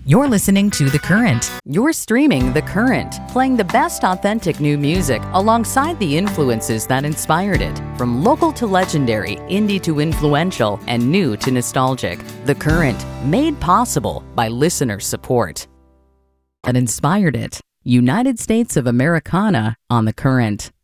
You're listening to The Current. You're streaming The Current, playing the best authentic new music alongside the influences that inspired it. From local to legendary, indie to influential, and new to nostalgic. The Current, made possible by listener support. That inspired it. United States of Americana on The Current.